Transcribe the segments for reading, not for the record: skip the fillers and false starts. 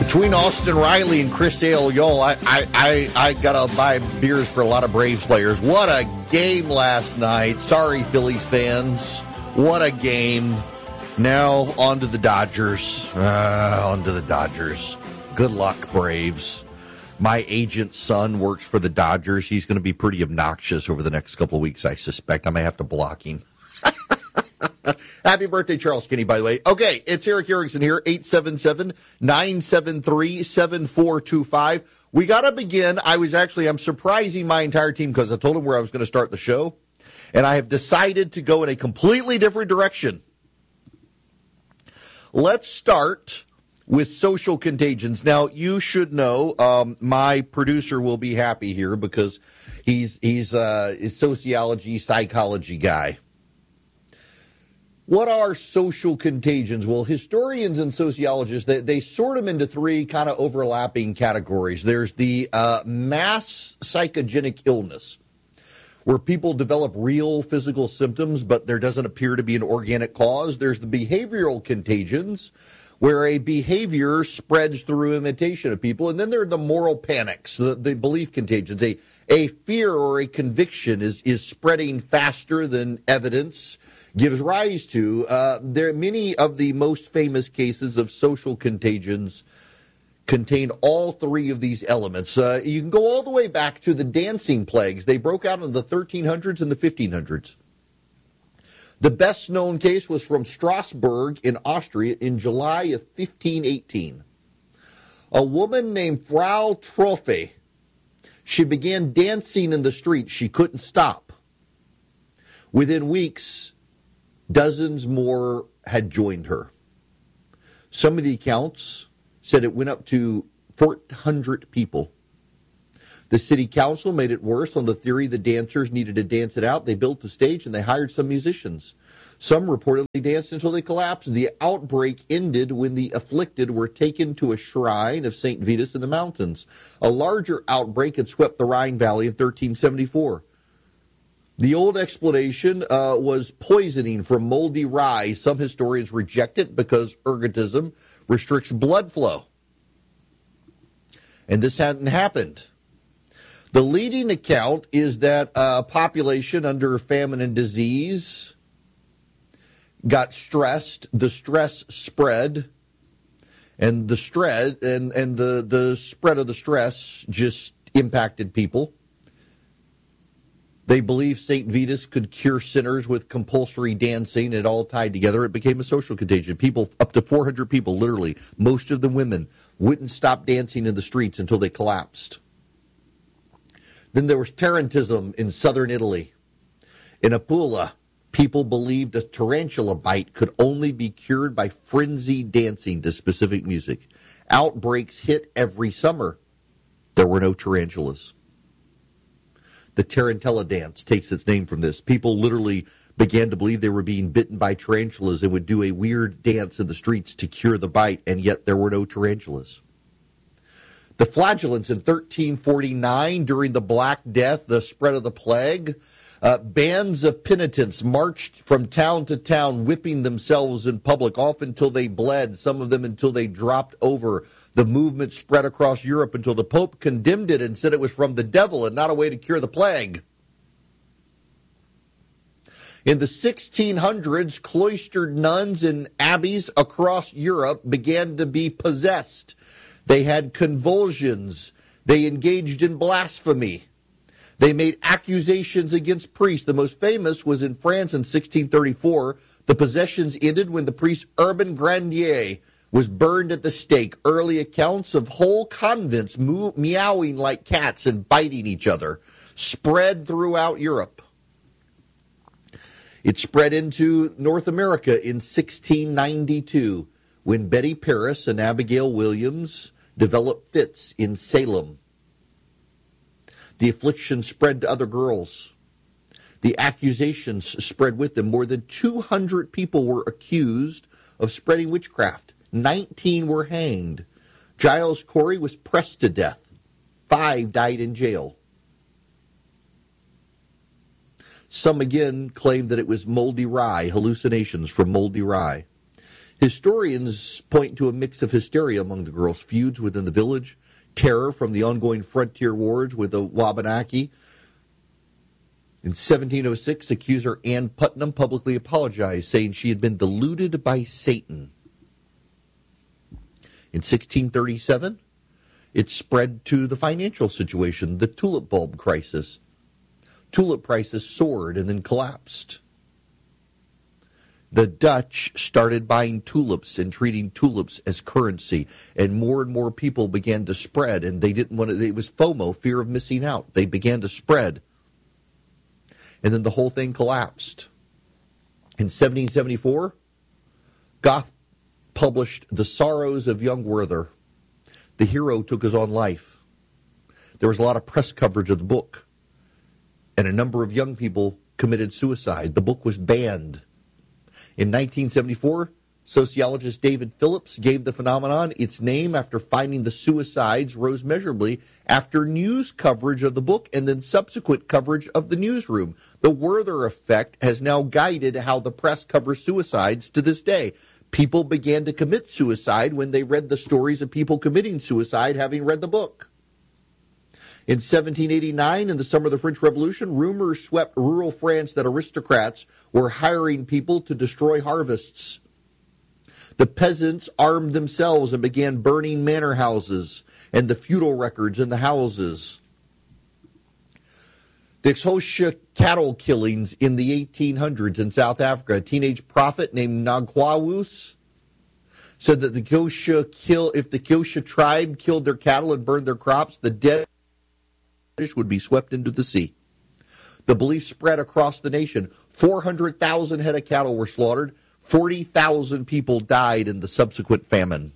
Between Austin Riley and Chris Sale, I gotta buy beers for a lot of Braves players. What a game last night. Sorry, Phillies fans. What a game. Now on to the Dodgers. Good luck, Braves. My agent's son works for the Dodgers. He's going to be pretty obnoxious over the next couple of weeks, I suspect. I may have to block him. Happy birthday, Charles Kinney, by the way. Okay, it's Eric Erickson here, 877-973-7425. We got to begin. I'm surprising my entire team because I told them where I was going to start the show, and I have decided to go in a completely different direction. Let's start with social contagions. Now, you should know my producer will be happy here because he's a sociology, psychology guy. What are social contagions? Well, historians and sociologists, they sort them into three kind of overlapping categories. There's the mass psychogenic illness, where people develop real physical symptoms, but there doesn't appear to be an organic cause. There's the behavioral contagions, where a behavior spreads through imitation of people. And then there are the moral panics, the belief contagions. A fear or a conviction is spreading faster than evidence gives rise to. There are many of the most famous cases of social contagions contain all three of these elements. You can go all the way back to the dancing plagues. They broke out in the 1300s and the 1500s. The best known case was from Strasbourg in Austria in July of 1518. A woman named Frau Trophe, she began dancing in the streets. She couldn't stop. Within weeks, dozens more had joined her. Some of the accounts said it went up to 400 people. The city council made it worse on the theory the dancers needed to dance it out. They built the stage and they hired some musicians. Some reportedly danced until they collapsed. The outbreak ended when the afflicted were taken to a shrine of St. Vitus in the mountains. A larger outbreak had swept the Rhine Valley in 1374. The old explanation was poisoning from moldy rye. Some historians reject it because ergotism restricts blood flow. And this hadn't happened. The leading account is that a population under famine and disease got stressed. The stress spread, and the spread and the spread of the stress just impacted people. They believed St. Vitus could cure sinners with compulsory dancing. It all tied together. It became a social contagion. People, up to 400 people, literally, most of the women, wouldn't stop dancing in the streets until they collapsed. Then there was tarantism in southern Italy. In Apula, people believed a tarantula bite could only be cured by frenzied dancing to specific music. Outbreaks hit every summer. There were no tarantulas. The tarantella dance takes its name from this. People literally began to believe they were being bitten by tarantulas and would do a weird dance in the streets to cure the bite, and yet there were no tarantulas. The flagellants in 1349, during the Black Death, the spread of the plague, bands of penitents marched from town to town, whipping themselves in public, often until they bled, some of them until they dropped over. The movement spread across Europe until the Pope condemned it and said it was from the devil and not a way to cure the plague. In the 1600s, cloistered nuns in abbeys across Europe began to be possessed. They had convulsions. They engaged in blasphemy. They made accusations against priests. The most famous was in France in 1634. The possessions ended when the priest Urban Grandier was burned at the stake. Early accounts of whole convents meowing like cats and biting each other spread throughout Europe. It spread into North America in 1692 when Betty Paris and Abigail Williams developed fits in Salem. The affliction spread to other girls. The accusations spread with them. More than 200 people were accused of spreading witchcraft. 19 were hanged. Giles Corey was pressed to death. 5 died in jail. Some again claimed that it was moldy rye, hallucinations from moldy rye. Historians point to a mix of hysteria among the girls, feuds within the village, terror from the ongoing frontier wars with the Wabanaki. In 1706, accuser Ann Putnam publicly apologized, saying she had been deluded by Satan. In 1637, it spread to the financial situation, the tulip bulb crisis. Tulip prices soared and then collapsed. The Dutch started buying tulips and treating tulips as currency, and more people began to spread, and they didn't want to, it was FOMO, fear of missing out. They began to spread, and then the whole thing collapsed. In 1774, Goethe published The Sorrows of Young Werther. The hero took his own life. There was a lot of press coverage of the book, and a number of young people committed suicide. The book was banned. In 1974, sociologist David Phillips gave the phenomenon its name after finding the suicides rose measurably after news coverage of the book and then subsequent coverage of the newsroom. The Werther effect has now guided how the press covers suicides to this day. People began to commit suicide when they read the stories of people committing suicide having read the book. In 1789, in the summer of the French Revolution, rumors swept rural France that aristocrats were hiring people to destroy harvests. The peasants armed themselves and began burning manor houses and the feudal records in the houses. The Xhosa cattle killings in the 1800s in South Africa. A teenage prophet named Nagwawus said that if the Xhosa tribe killed their cattle and burned their crops, the dead would be swept into the sea. The belief spread across the nation. 400,000 head of cattle were slaughtered. 40,000 people died in the subsequent famine.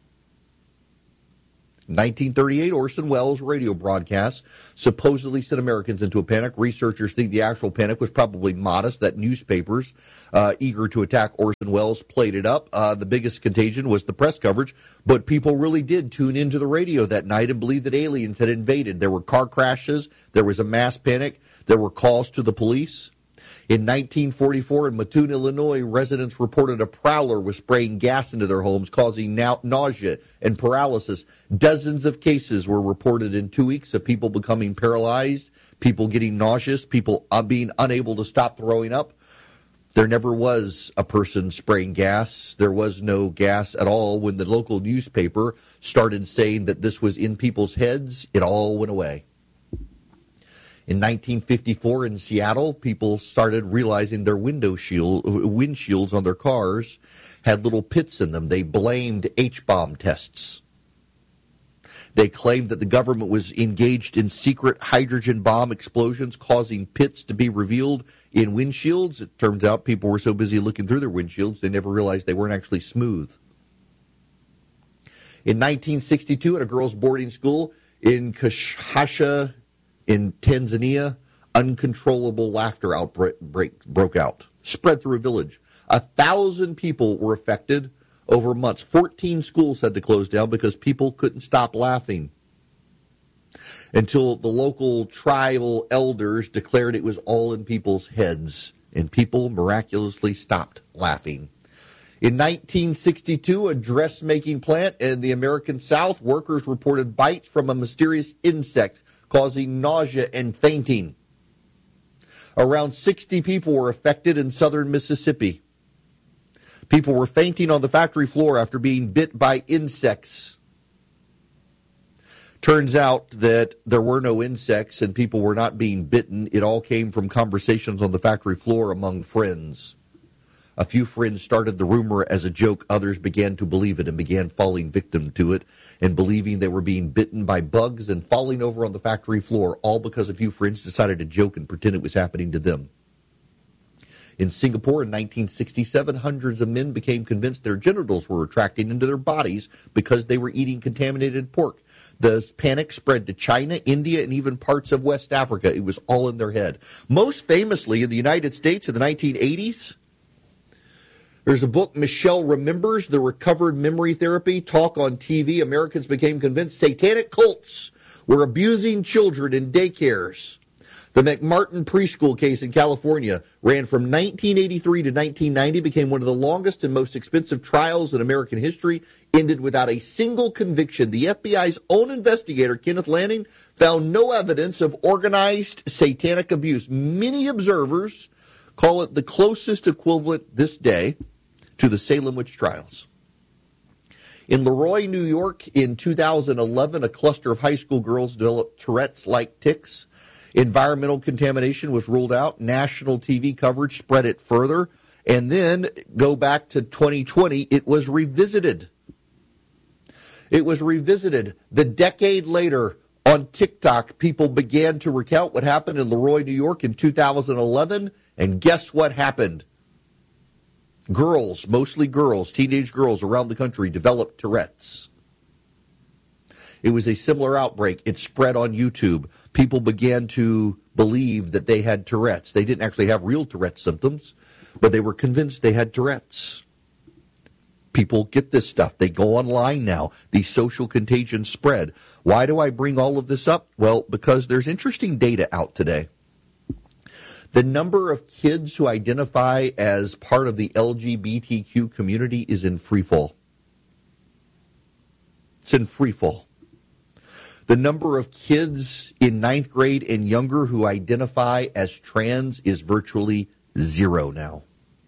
1938, Orson Welles' radio broadcast supposedly sent Americans into a panic. Researchers think the actual panic was probably modest, that newspapers, eager to attack Orson Welles, played it up. The biggest contagion was the press coverage, but people really did tune into the radio that night and believe that aliens had invaded. There were car crashes. There was a mass panic. There were calls to the police. In 1944, in Mattoon, Illinois, residents reported a prowler was spraying gas into their homes, causing nausea and paralysis. Dozens of cases were reported in 2 weeks of people becoming paralyzed, people getting nauseous, people being unable to stop throwing up. There never was a person spraying gas. There was no gas at all. When the local newspaper started saying that this was in people's heads, it all went away. In 1954 in Seattle, people started realizing their windshields on their cars had little pits in them. They blamed H-bomb tests. They claimed that the government was engaged in secret hydrogen bomb explosions causing pits to be revealed in windshields. It turns out people were so busy looking through their windshields, they never realized they weren't actually smooth. In 1962, at a girls' boarding school in Kashasha, in Tanzania, uncontrollable laughter outbreak broke out, spread through a village. 1,000 people were affected over months. 14 schools had to close down because people couldn't stop laughing until the local tribal elders declared it was all in people's heads, and people miraculously stopped laughing. In 1962, a dressmaking plant in the American South, workers reported bites from a mysterious insect causing nausea and fainting. Around 60 people were affected in southern Mississippi. People were fainting on the factory floor after being bit by insects. Turns out that there were no insects and people were not being bitten. It all came from conversations on the factory floor among friends. A few friends started the rumor as a joke. Others began to believe it and began falling victim to it and believing they were being bitten by bugs and falling over on the factory floor, all because a few friends decided to joke and pretend it was happening to them. In Singapore in 1967, hundreds of men became convinced their genitals were retracting into their bodies because they were eating contaminated pork. The panic spread to China, India, and even parts of West Africa. It was all in their head. Most famously, in the United States in the 1980s, there's a book, Michelle Remembers, The Recovered Memory Therapy, talk on TV. Americans became convinced satanic cults were abusing children in daycares. The McMartin preschool case in California ran from 1983 to 1990, became one of the longest and most expensive trials in American history, ended without a single conviction. The FBI's own investigator, Kenneth Lanning, found no evidence of organized satanic abuse. Many observers call it the closest equivalent this day to the Salem witch trials. In Leroy, New York, in 2011, a cluster of high school girls developed Tourette's-like tics. Environmental contamination was ruled out. National TV coverage spread it further. And then go back to 2020, it was revisited. It was revisited. The decade later, on TikTok, people began to recount what happened in Leroy, New York in 2011. And guess what happened? Girls, mostly girls, teenage girls around the country developed Tourette's. It was a similar outbreak. It spread on YouTube. People began to believe that they had Tourette's. They didn't actually have real Tourette's symptoms, but they were convinced they had Tourette's. People get this stuff. They go online now. The social contagion spread. Why do I bring all of this up? Well, because there's interesting data out today. The number of kids who identify as part of the LGBTQ community is in free fall. It's in free fall. The number of kids in 9th grade and younger who identify as trans is virtually zero now.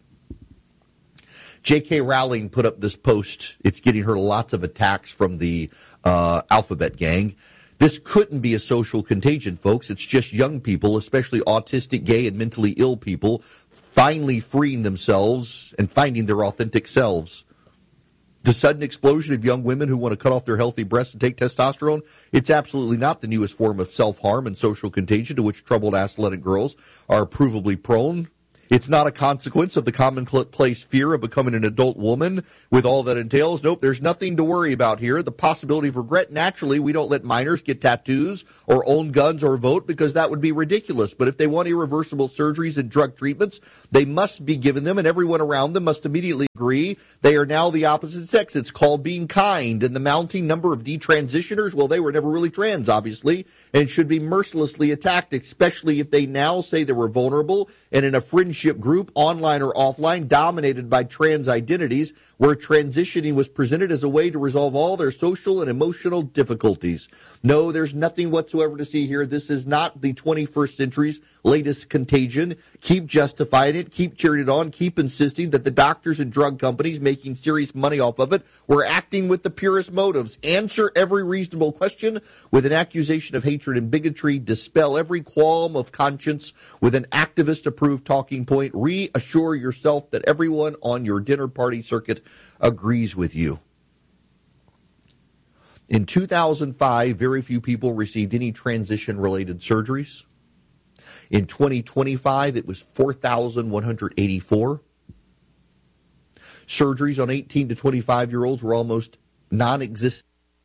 J.K. Rowling put up this post. It's getting her lots of attacks from the Alphabet gang. This couldn't be a social contagion, folks. It's just young people, especially autistic, gay, and mentally ill people, finally freeing themselves and finding their authentic selves. The sudden explosion of young women who want to cut off their healthy breasts and take testosterone, it's absolutely not the newest form of self-harm and social contagion to which troubled athletic girls are provably prone. It's not a consequence of the commonplace fear of becoming an adult woman with all that entails. Nope, there's nothing to worry about here. The possibility of regret, naturally, we don't let minors get tattoos or own guns or vote because that would be ridiculous. But if they want irreversible surgeries and drug treatments, they must be given them, and everyone around them must immediately agree they are now the opposite sex. It's called being kind. And the mounting number of detransitioners, well, they were never really trans, obviously, and should be mercilessly attacked, especially if they now say they were vulnerable and in a fringe group, online or offline, dominated by trans identities, where transitioning was presented as a way to resolve all their social and emotional difficulties. No, there's nothing whatsoever to see here. This is not the 21st century's latest contagion. Keep justifying it, keep cheering it on, keep insisting that the doctors and drug companies making serious money off of it were acting with the purest motives. Answer every reasonable question with an accusation of hatred and bigotry. Dispel every qualm of conscience with an activist-approved talking point. Reassure yourself that everyone on your dinner party circuit agrees with you. In 2005, very few people received any transition-related surgeries. In 2025, it was 4,184. Surgeries on 18 to 25-year-olds were almost non-existent.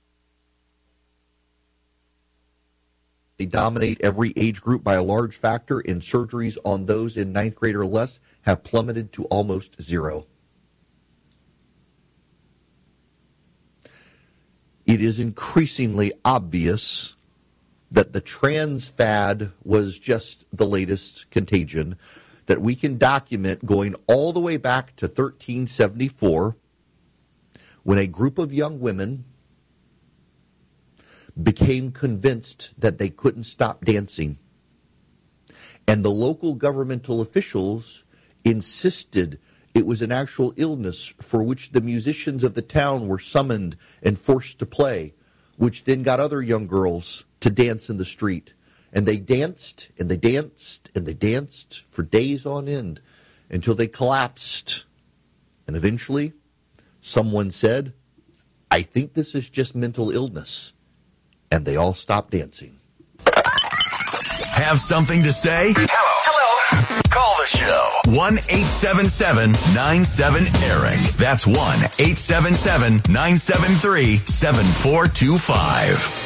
They dominate every age group by a large factor, and surgeries on those in 9th grade or less have plummeted to almost zero. It is increasingly obvious that the trans fad was just the latest contagion that we can document going all the way back to 1374 when a group of young women became convinced that they couldn't stop dancing. And the local governmental officials insisted it was an actual illness for which the musicians of the town were summoned and forced to play, which then got other young girls to dance in the street. And they danced, and they danced, and they danced for days on end until they collapsed. And eventually, someone said, I think this is just mental illness. And they all stopped dancing. Have something to say? Hello. Call the show. 1-877-97-ERIC. That's 1-877-973-7425.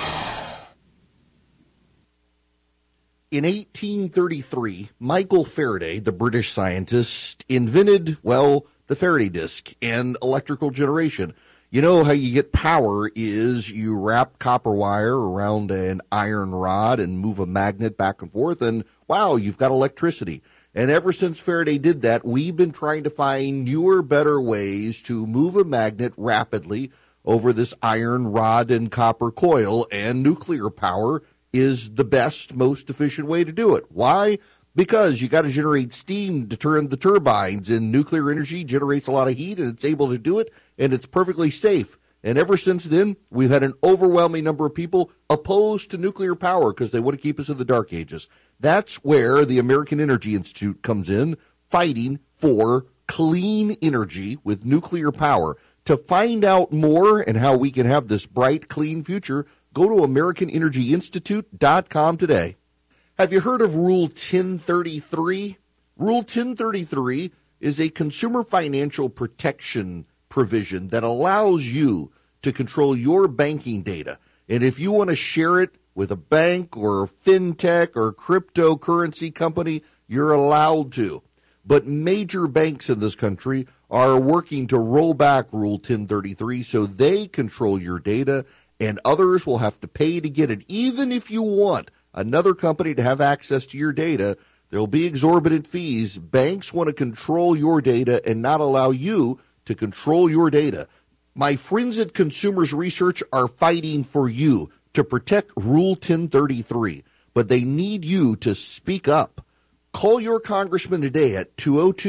In 1833, Michael Faraday, the British scientist, invented, well, the Faraday disk and electrical generation. You know how you get power is you wrap copper wire around an iron rod and move a magnet back and forth, and wow, you've got electricity. And ever since Faraday did that, we've been trying to find newer, better ways to move a magnet rapidly over this iron rod and copper coil, and nuclear power is the best, most efficient way to do it. Why? Because you got to generate steam to turn the turbines, and nuclear energy generates a lot of heat, and it's able to do it, and it's perfectly safe. And ever since then, we've had an overwhelming number of people opposed to nuclear power because they want to keep us in the dark ages. That's where the American Energy Institute comes in, fighting for clean energy with nuclear power. To find out more and how we can have this bright, clean future, go to AmericanEnergyInstitute.com today. Have you heard of Rule 1033? Rule 1033 is a consumer financial protection provision that allows you to control your banking data. And if you want to share it with a bank or a fintech or cryptocurrency company, you're allowed to. But major banks in this country are working to roll back Rule 1033 so they control your data, and others will have to pay to get it. Even if you want another company to have access to your data, there'll be exorbitant fees. Banks want to control your data and not allow you to control your data. My friends at Consumers Research are fighting for you to protect Rule 1033, but they need you to speak up. Call your congressman today at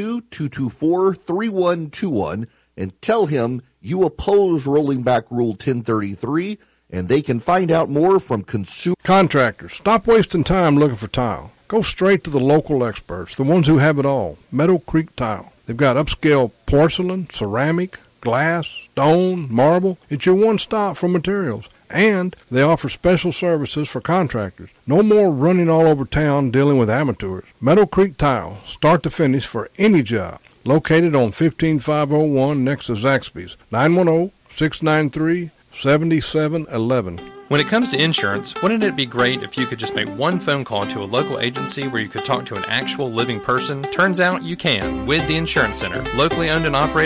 202-224-3121 and tell him you oppose rolling back Rule 1033, and they can find out more from consumer. Contractors, stop wasting time looking for tile. Go straight to the local experts, the ones who have it all. Meadow Creek Tile. They've got upscale porcelain, ceramic, glass, stone, marble. It's your one-stop for materials. And they offer special services for contractors. No more running all over town dealing with amateurs. Meadow Creek Tile, start to finish for any job. Located on 15501 next to Zaxby's. 910-693-7711. When it comes to insurance, wouldn't it be great if you could just make one phone call to a local agency where you could talk to an actual living person? Turns out you can with the Insurance Center, locally owned and operated